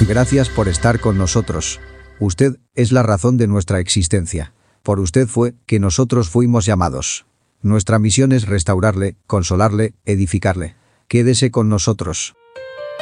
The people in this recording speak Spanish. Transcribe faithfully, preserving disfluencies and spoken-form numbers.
Gracias por estar con nosotros. Usted es la razón de nuestra existencia. Por usted fue que nosotros fuimos llamados. Nuestra misión es restaurarle, consolarle, edificarle. Quédese con nosotros.